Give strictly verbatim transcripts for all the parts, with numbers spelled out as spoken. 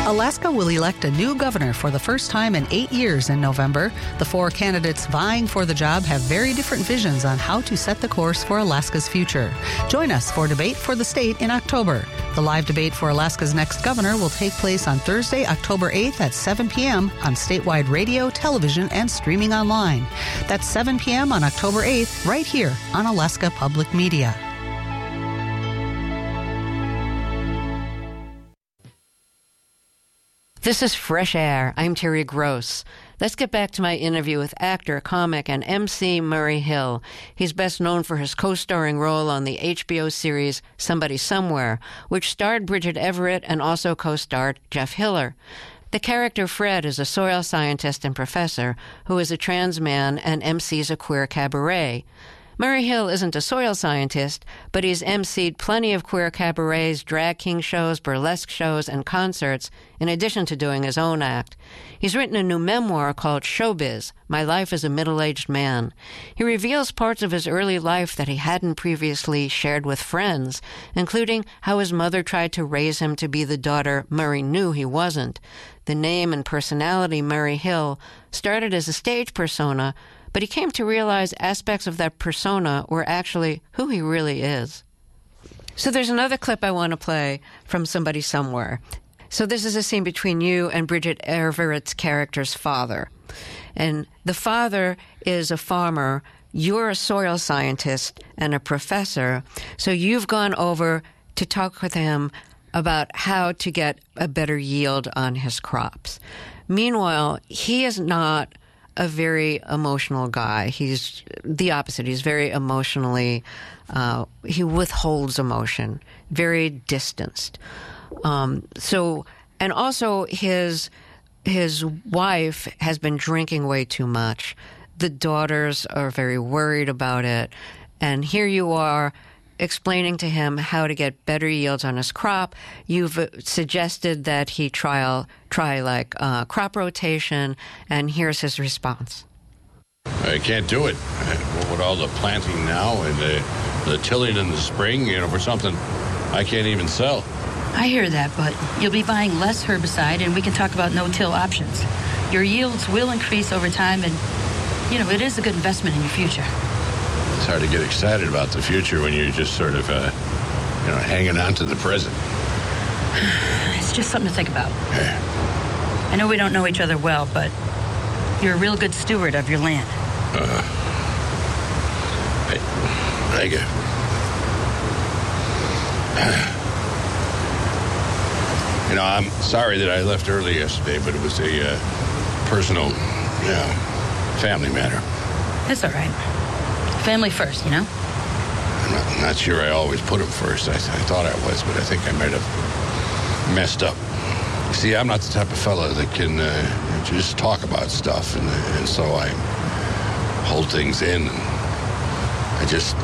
Alaska will elect a new governor for the first time in eight years in November. The four candidates vying for the job have very different visions on how to set the course for Alaska's future. Join us for Debate for the State in October. The live debate for Alaska's next governor will take place on Thursday, October eighth at seven p.m. on statewide radio, television, and streaming online. That's seven p.m. on October eighth, right here on Alaska Public Media. This is Fresh Air. I'm Terry Gross. Let's get back to my interview with actor, comic, and M C Murray Hill. He's best known for his co-starring role on the H B O series Somebody Somewhere, which starred Bridget Everett and also co-starred Jeff Hiller. The character Fred is a soil scientist and professor who is a trans man and M Cs a queer cabaret. Murray Hill isn't a soil scientist, but he's emceed plenty of queer cabarets, drag king shows, burlesque shows, and concerts, in addition to doing his own act. He's written a new memoir called Showbiz, My Life as a Middle-Aged Man. He reveals parts of his early life that he hadn't previously shared with friends, including how his mother tried to raise him to be the daughter Murray knew he wasn't. The name and personality Murray Hill started as a stage persona, but he came to realize aspects of that persona were actually who he really is. So there's another clip I want to play from Somebody Somewhere. So this is a scene between you and Bridget Everett's character's father. And the father is a farmer. You're a soil scientist and a professor. So you've gone over to talk with him about how to get a better yield on his crops. Meanwhile, he is not a very emotional guy. He's the opposite. He's very emotionally, uh, he withholds emotion, very distanced. Um, so, and also his, his wife has been drinking way too much. The daughters are very worried about it. And here you are explaining to him how to get better yields on his crop. You've suggested that he try, try like uh, crop rotation, and here's his response. I can't do it. With all the planting now and the, the tilling in the spring, you know, for something I can't even sell. I hear that, but you'll be buying less herbicide, and we can talk about no-till options. Your yields will increase over time, and, you know, it is a good investment in your future. It's hard to get excited about the future when you're just sort of, uh, you know, hanging on to the present. It's just something to think about. Yeah. I know we don't know each other well, but you're a real good steward of your land. Uh, I, thank you. You know, I'm sorry that I left early yesterday, but it was a uh, personal, you know, family matter. It's all right. Family first, you know? I'm not, not sure I always put them first. I, I thought I was, but I think I might have messed up. See, I'm not the type of fella that can uh, just talk about stuff, and, and so I hold things in. And I just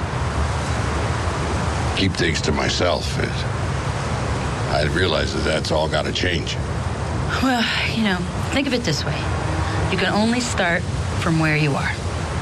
keep things to myself. And I realize that that's all got to change. Well, you know, think of it this way. You can only start from where you are.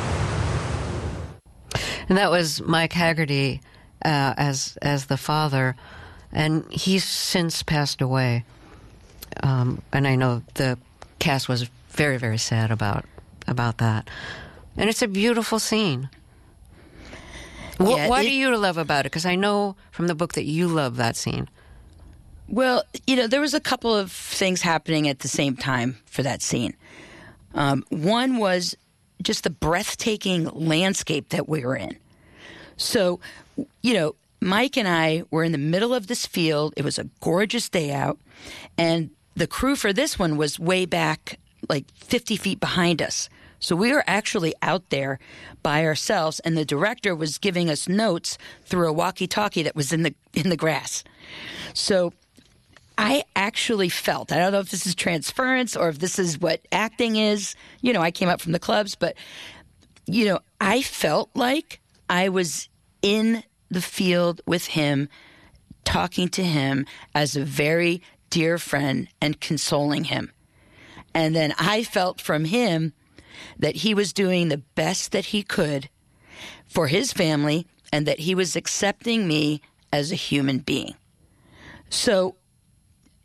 And that was Mike Haggerty uh, as as the father, and he's since passed away. Um, and I know the cast was very, very sad about about that. And it's a beautiful scene. What, yeah, what it, do you love about it? Because I know from the book that you love that scene. Well, you know, there was a couple of things happening at the same time for that scene. Um, one was just the breathtaking landscape that we were in. So, you know, Mike and I were in the middle of this field. It was a gorgeous day out. And the crew for this one was way back, like fifty feet behind us. So we were actually out there by ourselves, and the director was giving us notes through a walkie-talkie that was in the in the grass. So I actually felt, I don't know if this is transference or if this is what acting is. You know, I came up from the clubs, but, you know, I felt like I was in the field with him, talking to him as a very dear friend and consoling him. And then I felt from him that he was doing the best that he could for his family and that he was accepting me as a human being. So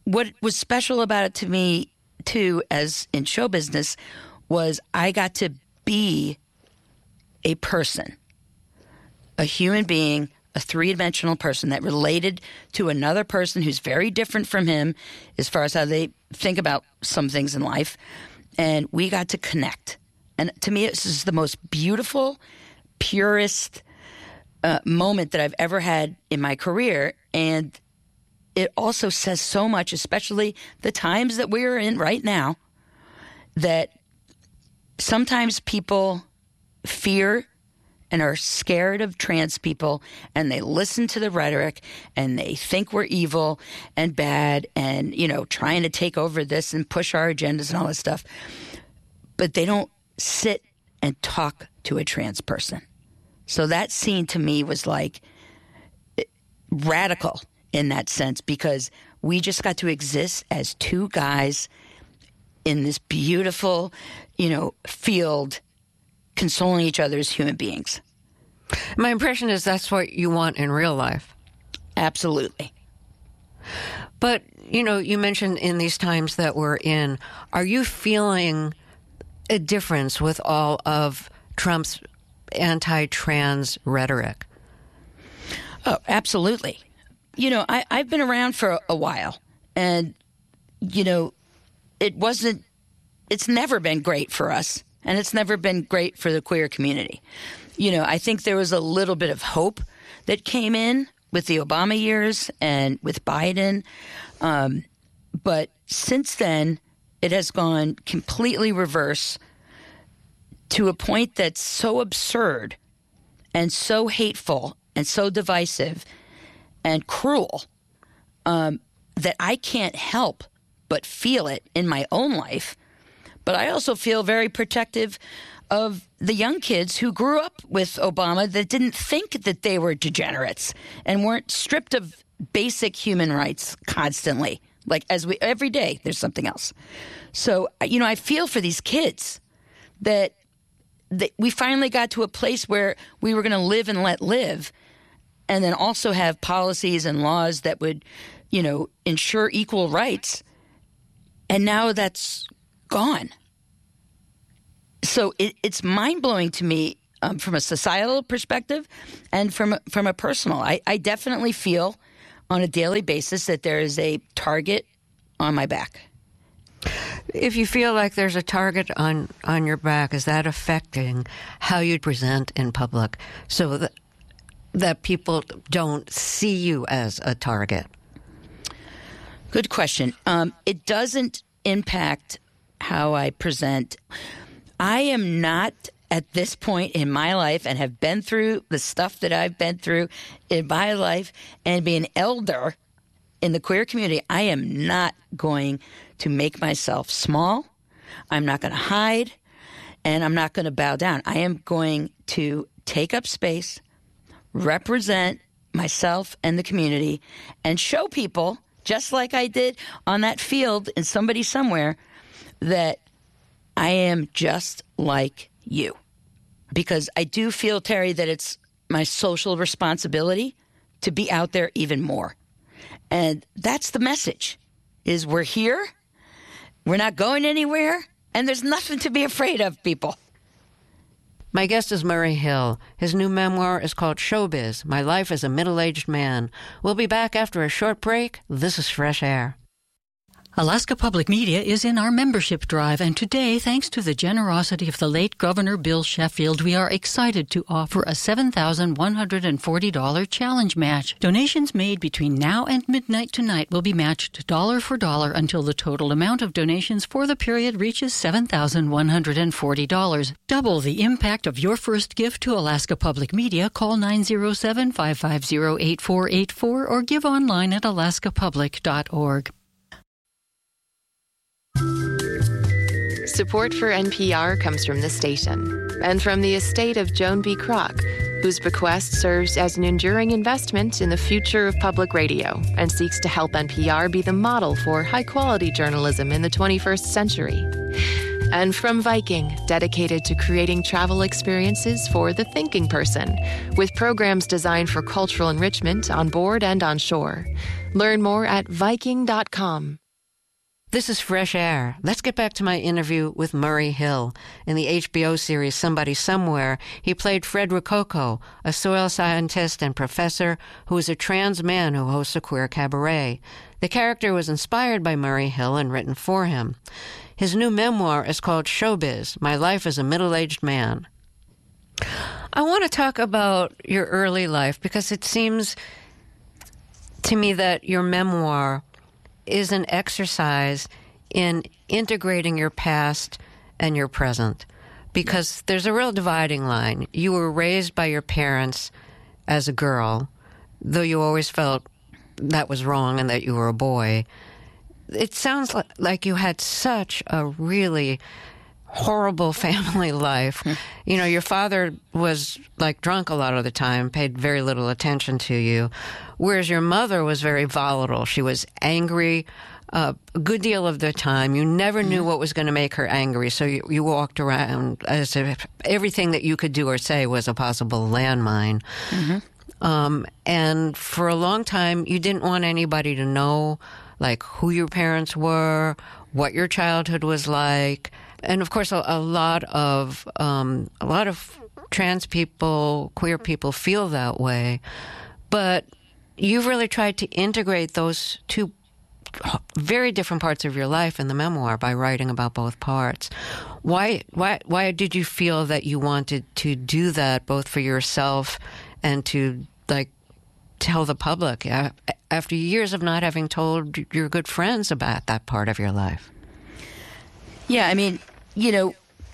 what was special about it to me, too, as in show business, was I got to be a person, a human being, a three-dimensional person that related to another person who's very different from him as far as how they think about some things in life. And we got to connect. And to me, this is the most beautiful, purest uh, moment that I've ever had in my career. And it also says so much, especially the times that we're in right now, that sometimes people fear and are scared of trans people, and they listen to the rhetoric, and they think we're evil and bad and, you know, trying to take over this and push our agendas and all this stuff. But they don't sit and talk to a trans person. So that scene to me was like radical in that sense, because we just got to exist as two guys in this beautiful, you know, field, consoling each other as human beings. My impression is that's what you want in real life. Absolutely. But, you know, you mentioned in these times that we're in, are you feeling a difference with all of Trump's anti-trans rhetoric? Oh, absolutely. You know, I, I've been around for a, a while, and, you know, it wasn't, it's never been great for us. And it's never been great for the queer community. You know, I think there was a little bit of hope that came in with the Obama years and with Biden. Um, but since then, it has gone completely reverse to a point that's so absurd and so hateful and so divisive and cruel um, that I can't help but feel it in my own life. But I also feel very protective of the young kids who grew up with Obama that didn't think that they were degenerates and weren't stripped of basic human rights constantly. Like as we every day, there's something else. So, you know, I feel for these kids that, that we finally got to a place where we were going to live and let live, and then also have policies and laws that would, you know, ensure equal rights. And now that's gone. So it, it's mind-blowing to me um, from a societal perspective and from, from a personal. I, I definitely feel on a daily basis that there is a target on my back. If you feel like there's a target on, on your back, is that affecting how you present in public so that, that people don't see you as a target? Good question. Um, it doesn't impact how I present. I am not at this point in my life, and have been through the stuff that I've been through in my life and be an elder in the queer community. I am not going to make myself small. I'm not going to hide, and I'm not going to bow down. I am going to take up space, represent myself and the community, and show people, just like I did on that field in Somebody Somewhere, that I am just like you. Because I do feel, Terry, that it's my social responsibility to be out there even more. And that's the message, is we're here, we're not going anywhere, and there's nothing to be afraid of, people. My guest is Murray Hill. His new memoir is called Showbiz, My Life as a Middle-Aged Man. We'll be back after a short break. This is Fresh Air. Alaska Public Media is in our membership drive, and today, thanks to the generosity of the late Governor Bill Sheffield, we are excited to offer a seven thousand one hundred forty dollars challenge match. Donations made between now and midnight tonight will be matched dollar for dollar until the total amount of donations for the period reaches seven thousand one hundred forty dollars. Double the impact of your first gift to Alaska Public Media. Call nine oh seven, five five zero, eight four eight four or give online at alaska public dot org. Support for N P R comes from the station and from the estate of Joan B. Kroc, whose bequest serves as an enduring investment in the future of public radio and seeks to help N P R be the model for high-quality journalism in the twenty-first century. And from Viking, dedicated to creating travel experiences for the thinking person, with programs designed for cultural enrichment on board and on shore. Learn more at Viking dot com. This is Fresh Air. Let's get back to my interview with Murray Hill. In the H B O series Somebody Somewhere, he played Fred Rococo, a soil scientist and professor who is a trans man who hosts a queer cabaret. The character was inspired by Murray Hill and written for him. His new memoir is called Showbiz, My Life as a Middle-Aged Man. I want to talk about your early life because it seems to me that your memoir is an exercise in integrating your past and your present, because there's a real dividing line. You were raised by your parents as a girl, though you always felt that was wrong and that you were a boy. It sounds like you had such a really horrible family life. You know, your father was like drunk a lot of the time, paid very little attention to you, whereas your mother was very volatile. She was angry uh, a good deal of the time. You never knew what was going to make her angry, so you, you walked around as if everything that you could do or say was a possible landmine. Mm-hmm. Um, and for a long time, you didn't want anybody to know, like, who your parents were, what your childhood was like. And of course, a, a lot of um, a lot of trans people, queer people feel that way. But you've really tried to integrate those two very different parts of your life in the memoir by writing about both parts. Why, why, why did you feel that you wanted to do that, both for yourself and to like tell the public after years of not having told your good friends about that part of your life? Yeah, I mean, you know,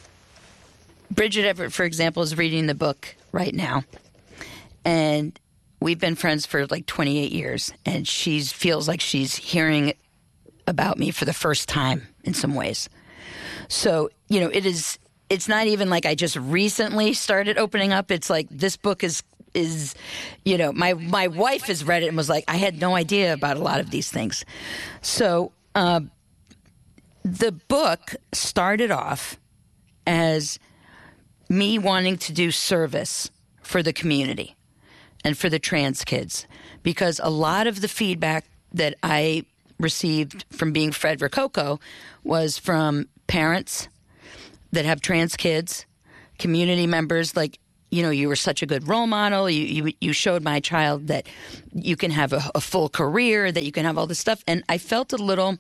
Bridget Everett, for example, is reading the book right now. And we've been friends for like twenty-eight years. And she feels like she's hearing about me for the first time in some ways. So, you know, it is, it's not even like I just recently started opening up. It's like this book is, is, you know, my, my wife has read it and was like, I had no idea about a lot of these things. So, um, the book started off as me wanting to do service for the community and for the trans kids, because a lot of the feedback that I received from being Fred Rococo was from parents that have trans kids, community members, like, you know, you were such a good role model. You you, you showed my child that you can have a, a full career, that you can have all this stuff. And I felt a little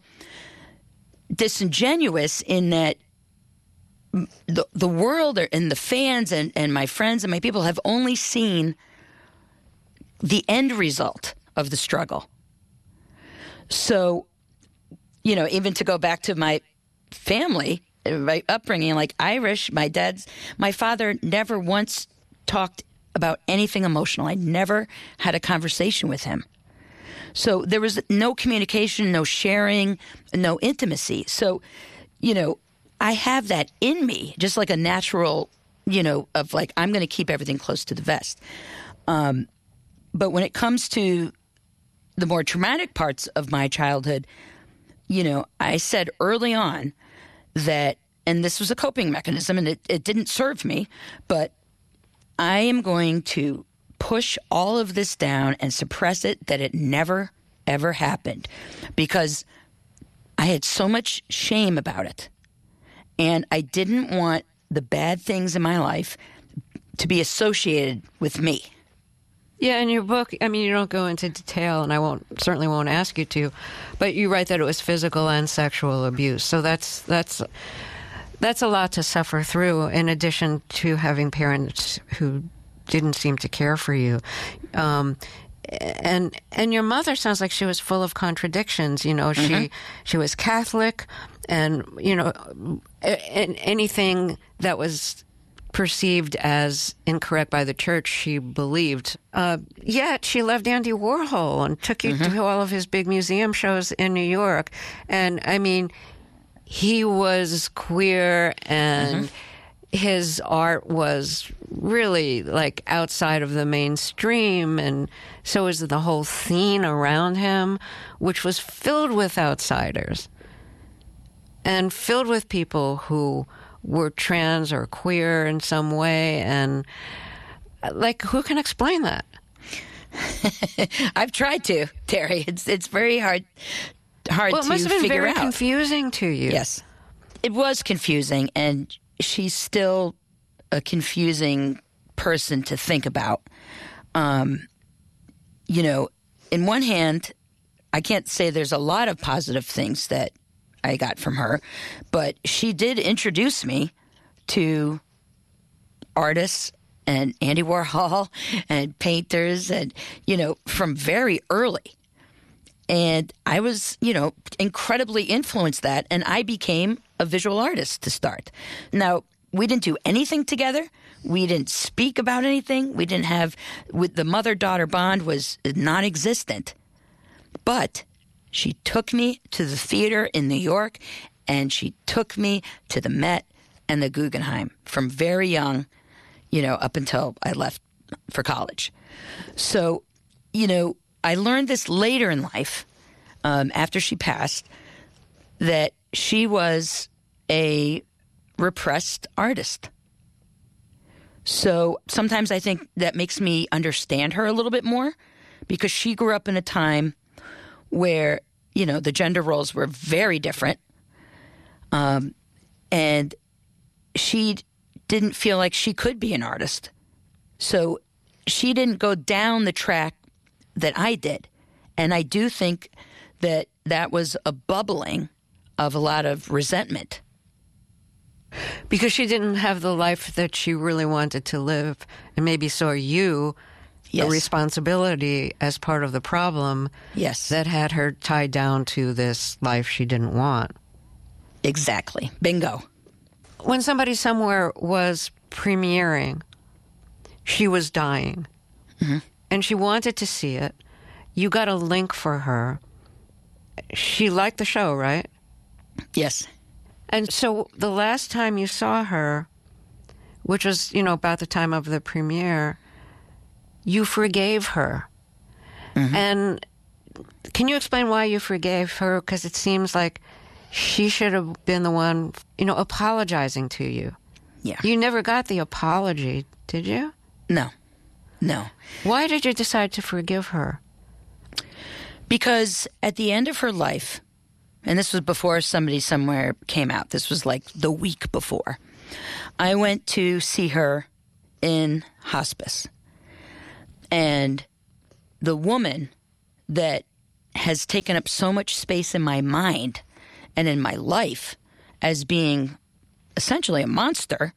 disingenuous in that the the world and the fans and, and my friends and my people have only seen the end result of the struggle. So, you know, even to go back to my family, my upbringing, like Irish, my dad's, my father never once talked about anything emotional. I never had a conversation with him. So there was no communication, no sharing, no intimacy. So, you know, I have that in me, just like a natural, you know, of like, I'm going to keep everything close to the vest. Um, but when it comes to the more traumatic parts of my childhood, you know, I said early on that, and this was a coping mechanism and it, it didn't serve me, but I am going to push all of this down and suppress it, that it never, ever happened, because I had so much shame about it. And I didn't want the bad things in my life to be associated with me. Yeah, in your book, I mean, you don't go into detail, and I won't certainly won't ask you to, but you write that it was physical and sexual abuse. So that's that's that's a lot to suffer through, in addition to having parents who didn't seem to care for you. Um, and and your mother sounds like she was full of contradictions. You know, mm-hmm. she she was Catholic, and you know, and anything that was perceived as incorrect by the church, she believed. Uh, yet she loved Andy Warhol and took you mm-hmm. to all of his big museum shows in New York. And I mean, he was queer, and mm-hmm. his art was really like outside of the mainstream, and so was the whole scene around him, which was filled with outsiders and filled with people who were trans or queer in some way. And like, who can explain that? I've tried to, Terry. It's it's very hard hard well, it to must have been figure very out. confusing to you. Yes. It was confusing, and she's still a confusing person to think about. Um, you know, in one hand, I can't say there's a lot of positive things that I got from her, but she did introduce me to artists and Andy Warhol and painters and, you know, from very early. And I was, you know, incredibly influenced that, and I became a visual artist to start. Now, we didn't do anything together. We didn't speak about anything. We didn't have, with the mother-daughter bond was non-existent. But she took me to the theater in New York, and she took me to the Met and the Guggenheim from very young, you know, up until I left for college. So, you know, I learned this later in life, um, after she passed, that she was a repressed artist. So sometimes I think that makes me understand her a little bit more, because she grew up in a time where, you know, the gender roles were very different. Um, and she didn't feel like she could be an artist. So she didn't go down the track that I did. And I do think that that was a bubbling of a lot of resentment. Because she didn't have the life that she really wanted to live, and maybe saw you Yes. a responsibility as part of the problem. Yes. That had her tied down to this life she didn't want. Exactly. Bingo. When somebody somewhere was premiering, she was dying. Mm-hmm. And she wanted to see it. You got a link for her. She liked the show, right? Yes. And so the last time you saw her, which was, you know, about the time of the premiere, you forgave her. Mm-hmm. And can you explain why you forgave her? Because it seems like she should have been the one, you know, apologizing to you. Yeah. You never got the apology, did you? No. No. Why did you decide to forgive her? Because at the end of her life, and this was before Somebody Somewhere came out, this was like the week before, I went to see her in hospice. And the woman that has taken up so much space in my mind and in my life as being essentially a monster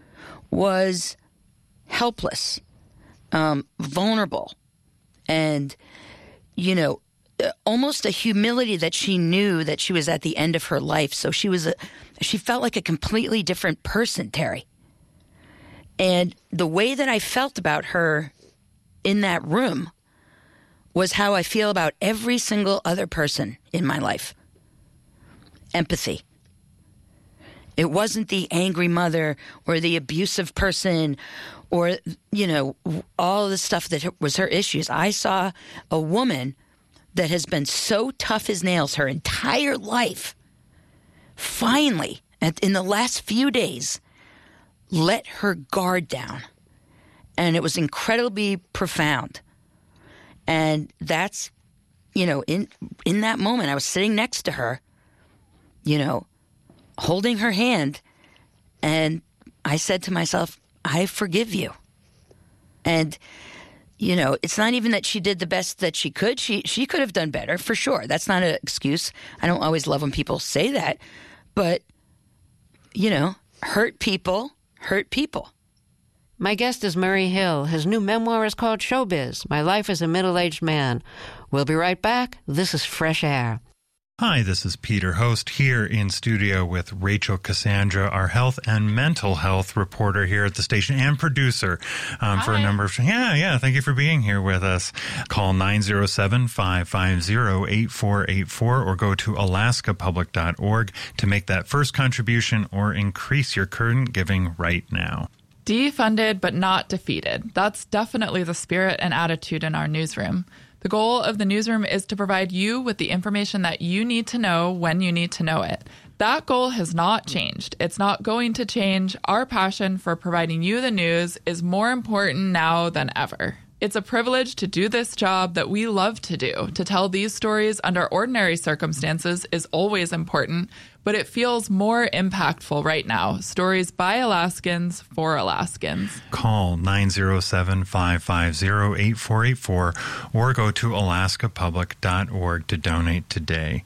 was helpless, um, vulnerable, and, you know, almost a humility that she knew that she was at the end of her life. So she was a, she felt like a completely different person, Terry. And the way that I felt about her in that room was how I feel about every single other person in my life. Empathy. It wasn't the angry mother or the abusive person or, you know, all the stuff that was her issues. I saw a woman that has been so tough as nails her entire life, finally, in the last few days, let her guard down. And it was incredibly profound. And that's, you know, in in that moment, I was sitting next to her, you know, holding her hand. And I said to myself, I forgive you. And, you know, it's not even that she did the best that she could. She she could have done better, for sure. That's not an excuse. I don't always love when people say that. But, you know, hurt people, hurt people. My guest is Murray Hill. His new memoir is called Showbiz, My Life as a Middle-Aged Man. We'll be right back. This is Fresh Air. Hi, this is Peter, host here in studio with Rachel Cassandra, our health and mental health reporter here at the station and producer um, for a number of... Yeah, yeah, thank you for being here with us. Call nine oh seven, five five zero, eight four eight four or go to alaska public dot org to make that first contribution or increase your current giving right now. Defunded but not defeated. That's definitely the spirit and attitude in our newsroom. The goal of the newsroom is to provide you with the information that you need to know when you need to know it. That goal has not changed. It's not going to change. Our passion for providing you the news is more important now than ever. It's a privilege to do this job that we love to do. To tell these stories under ordinary circumstances is always important, but it feels more impactful right now. Stories by Alaskans for Alaskans. Call nine oh seven, five five zero, eight four eight four or go to alaska public dot org to donate today.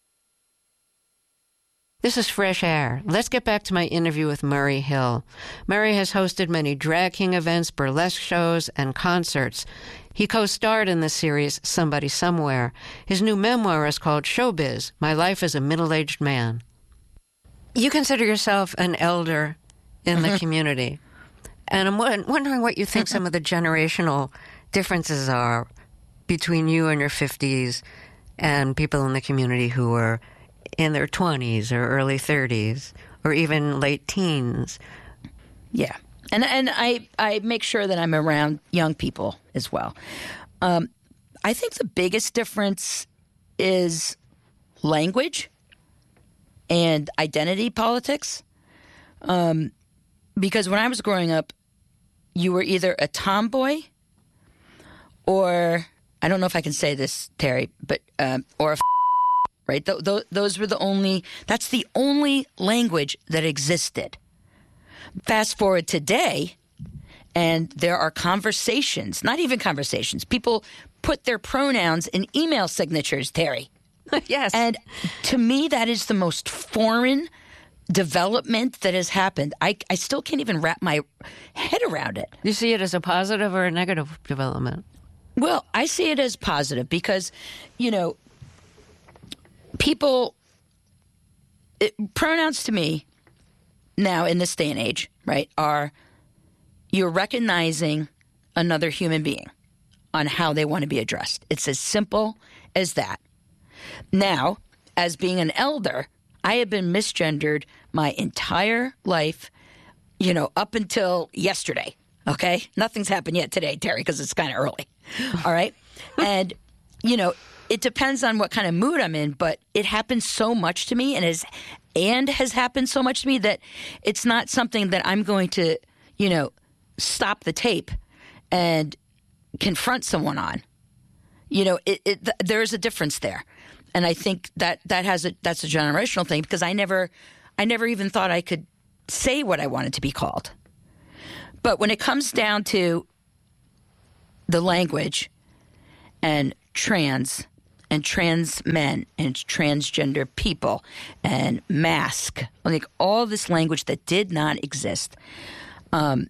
This is Fresh Air. Let's get back to my interview with Murray Hill. Murray has hosted many drag king events, burlesque shows, and concerts. He co-starred in the series Somebody Somewhere. His new memoir is called Showbiz, My Life as a Middle-Aged Man. You consider yourself an elder in the community. And I'm w- wondering what you think some of the generational differences are between you and your fifties and people in the community who are in their twenties or early thirties or even late teens. Yeah. And and I, I make sure that I'm around young people as well. Um, I think the biggest difference is language and identity politics. Um, because when I was growing up, you were either a tomboy or, I don't know if I can say this, Terry, but um, or a right? Th- th- those were the only, that's the only language that existed. Fast forward today, and there are conversations, not even conversations. People put their pronouns in email signatures, Terry. Yes. And to me, that is the most foreign development that has happened. I, I still can't even wrap my head around it. You see it as a positive or a negative development? Well, I see it as positive because, you know, people, it, pronouns to me now in this day and age, right, are you're recognizing another human being on how they want to be addressed. It's as simple as that. Now, as being an elder, I have been misgendered my entire life, you know, up until yesterday, okay? Nothing's happened yet today, Terry, because it's kind of early, all right? And, you know, it depends on what kind of mood I'm in, but it happens so much to me and is and has happened so much to me that it's not something that I'm going to, you know, stop the tape and confront someone on. You know, it, it, th- there's a difference there. And I think that that has a that's a generational thing because I never I never even thought I could say what I wanted to be called. But when it comes down to the language and trans and trans men and transgender people and mask, like all this language that did not exist. Um,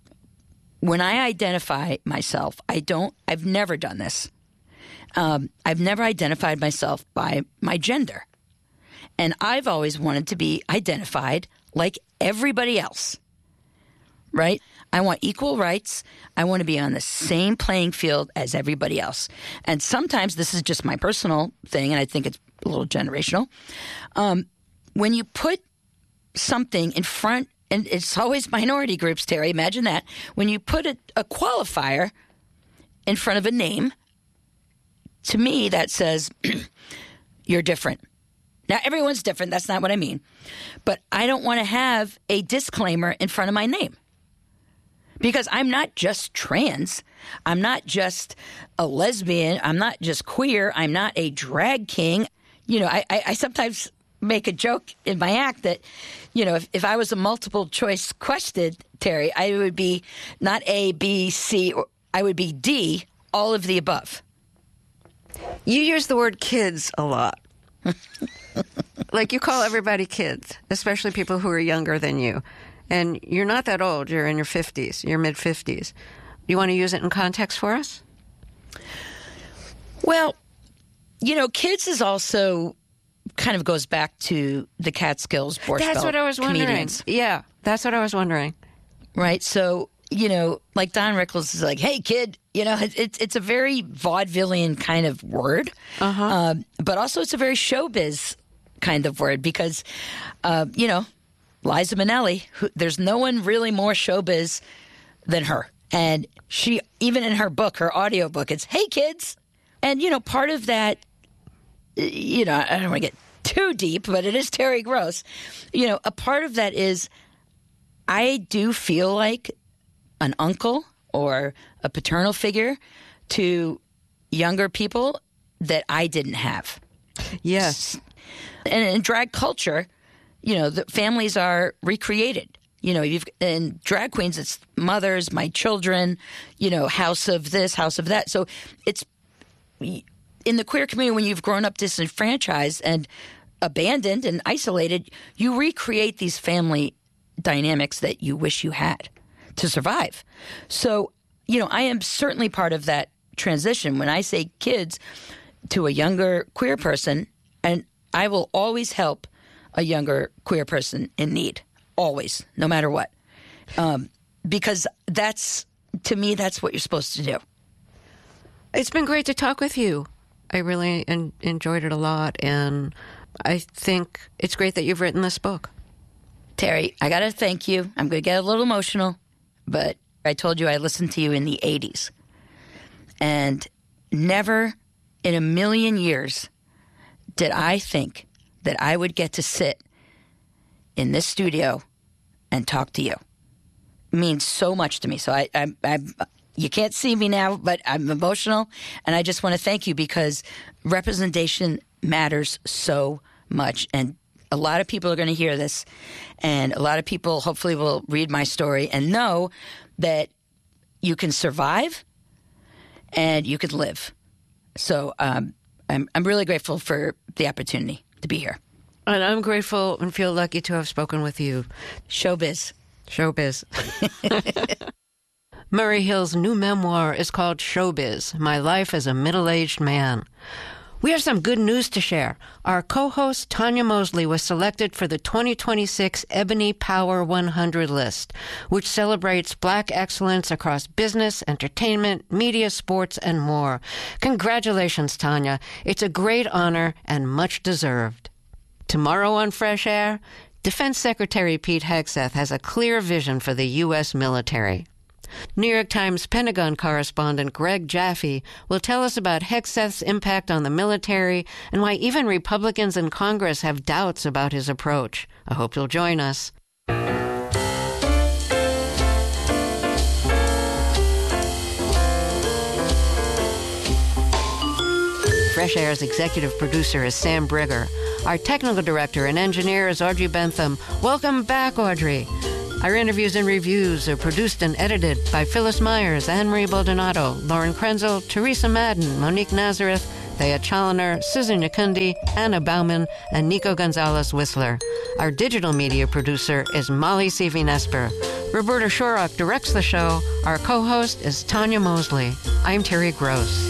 when I identify myself, I don't, I've never done this. Um, I've never identified myself by my gender. And I've always wanted to be identified like everybody else, right? I want equal rights. I want to be on the same playing field as everybody else. And sometimes this is just my personal thing, and I think it's a little generational. Um, when you put something in front, and it's always minority groups, Terry, imagine that. When you put a, a qualifier in front of a name, to me, that says you're different. Now, everyone's different. That's not what I mean. But I don't want to have a disclaimer in front of my name. Because I'm not just trans. I'm not just a lesbian. I'm not just queer. I'm not a drag king. You know, I, I, I sometimes make a joke in my act that, you know, if, if I was a multiple choice question, Terry, I would be not A, B, C, or I would be D, all of the above. You use the word kids a lot. Like you call everybody kids, especially people who are younger than you. And you're not that old. You're in your fifties, your mid-fifties. You want to use it in context for us? Well, you know, kids is also kind of goes back to the Catskills, Borscht Belt That's what I was wondering. comedians. Yeah, that's what I was wondering. Right? So, you know, like Don Rickles is like, hey, kid, you know, it, it's it's a very vaudevillian kind of word. Uh-huh. Um, but also it's a very showbiz kind of word because, uh, you know, Liza Minnelli, who, there's no one really more showbiz than her. And she, even in her book, her audio book, it's, hey, kids. And, you know, part of that, you know, I don't want to get too deep, but it is Terry Gross. You know, a part of that is I do feel like an uncle or a paternal figure to younger people that I didn't have. Yes. And in drag culture, you know, the families are recreated. You know, you've in drag queens, it's mothers, my children, you know, house of this, house of that. So it's in the queer community, when you've grown up disenfranchised and abandoned and isolated, you recreate these family dynamics that you wish you had to survive. So, you know, I am certainly part of that transition. When I say kids to a younger queer person, and I will always help a younger queer person in need. Always, no matter what. Um, because that's, to me, that's what you're supposed to do. It's been great to talk with you. I really en- enjoyed it a lot, and I think it's great that you've written this book. Terry, I got to thank you. I'm going to get a little emotional, but I told you I listened to you in the eighties. And never in a million years did I think that I would get to sit in this studio and talk to you. It means so much to me. So I, I, I, you can't see me now, but I'm emotional, and I just want to thank you because representation matters so much. And a lot of people are going to hear this, and a lot of people hopefully will read my story and know that you can survive and you can live. So um, I'm, I'm really grateful for the opportunity to be here. And I'm grateful and feel lucky to have spoken with you. Showbiz. Showbiz. Murray Hill's new memoir is called Showbiz, My Life as a Middle-Aged Man. We have some good news to share. Our co-host, Tanya Mosley, was selected for the twenty twenty-six Ebony Power one hundred list, which celebrates Black excellence across business, entertainment, media, sports, and more. Congratulations, Tanya. It's a great honor and much deserved. Tomorrow on Fresh Air, Defense Secretary Pete Hegseth has a clear vision for the U S military. New York Times Pentagon correspondent Greg Jaffe will tell us about Hegseth's impact on the military and why even Republicans in Congress have doubts about his approach. I hope you'll join us. Fresh Air's executive producer is Sam Brigger. Our technical director and engineer is Audrey Bentham. Welcome back, Audrey. Our interviews and reviews are produced and edited by Phyllis Myers, Anne-Marie Baldonado, Lauren Krenzel, Teresa Madden, Monique Nazareth, Thea Challoner, Susan Yakundi, Anna Bauman, and Nico Gonzalez-Whistler. Our digital media producer is Molly Seavy-Nesper. Roberta Shorrock directs the show. Our co-host is Tanya Mosley. I'm Terry Gross.